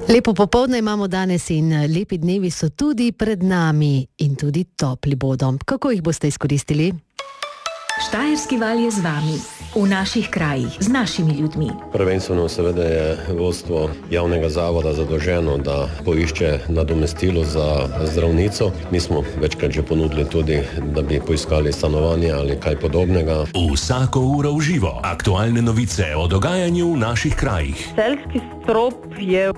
Lepo popoldne imamo danes in lepi dnevi so tudi pred nami in tudi topli bodo. Kako jih boste izkoristili? Štajerski val je z vami, v naših krajih, z našimi ljudmi. Prvenstveno seveda je vodstvo javnega zavoda zadolženo, da poišče nadomestilo za zdravnico. Mi smo večkrat že ponudili tudi, da bi poiskali stanovanje ali kaj podobnega. Vsako uro v živo, aktualne novice o dogajanju v naših krajih. Celjski strop je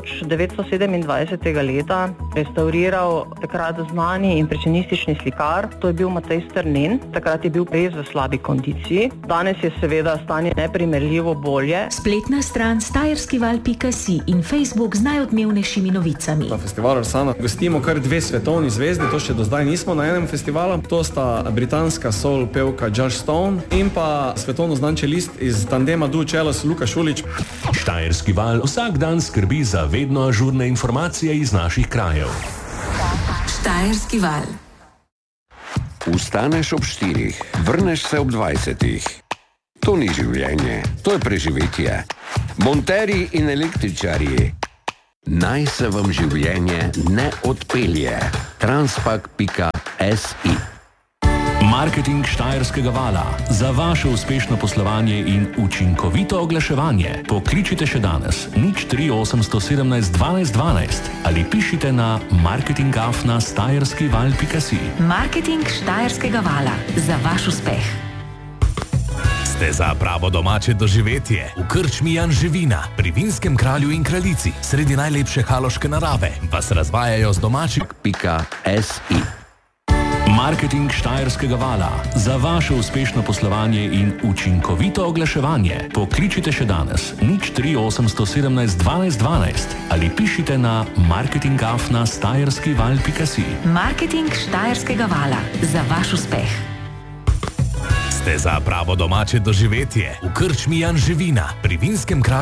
1927. leta restauriral takrat znani impresionistični slikar, to je bil Matej Strnin. Takrat je bil res v slabi kondiciji. Danes je seveda stanje neprimerljivo bolje. Spletna stran štajerskival.si in Facebook z najodmevnejšimi novicami. Na festivalu Arsana gostimo kar 2 svetovni zvezdi, to še do zdaj nismo na enem festivalu. To sta britanska soul pevka Josh Stone in pa svetovno znan čelist iz tandema Duo Celos Luka Šulić. Štajerski val vsak dan skrbi za vedno ažurne informacije iz naših krajev. Štajerski val. Vstaneš ob 4, vrneš se ob 20. To ni življenje, to je preživetje. Monterji in električarji. Naj se vam življenje ne odpelje. Transpak.si. Marketing Štajerskega vala. Za vaše uspešno poslovanje in učinkovito oglaševanje pokličite še danes 03 817 12 12 ali pišite na marketing@štajerskival.si. Marketing Štajerskega vala. Za vaš uspeh. Ste za pravo domače doživetje? V krčmi Jan Živina, pri Vinskem kralju in kraljici, sredi najlepše haloške narave, vas razvajajo z domačik.si. Marketing Štajerskega vala. Za vaše uspešno poslovanje in učinkovito oglaševanje pokličite še danes 03 817 12 12 ali pišite na marketing@štajerskival.si. Marketing Štajerskega vala. Za vaš uspeh. Ste za pravo domače doživetje? V krčmi Jan Živina, pri Vinskem kralju